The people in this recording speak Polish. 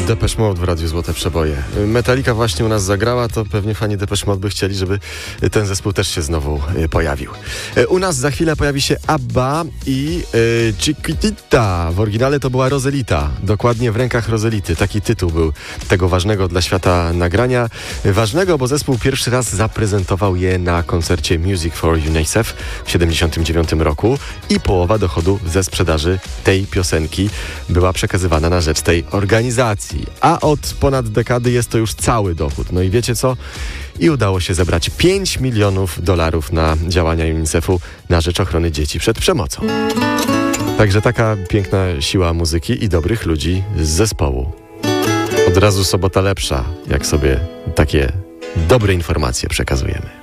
Depeche Mode w Radiu Złote Przeboje. Metallica właśnie u nas zagrała, to pewnie fani Depeche Mode by chcieli, żeby ten zespół też się znowu pojawił. U nas za chwilę pojawi się ABBA i Chiquitita. W oryginale to była Roselita, dokładnie w rękach Roselity. Taki tytuł był tego ważnego dla świata nagrania. Ważnego, bo zespół pierwszy raz zaprezentował je na koncercie Music for UNICEF w 1979 roku i połowa dochodu ze sprzedaży tej piosenki była przekazywana na rzecz tej organizacji. A od ponad dekady jest to już cały dochód. No i wiecie co? I udało się zebrać $5 milionów na działania UNICEF-u na rzecz ochrony dzieci przed przemocą. Także taka piękna siła muzyki i dobrych ludzi z zespołu. Od razu sobota lepsza, jak sobie takie dobre informacje przekazujemy.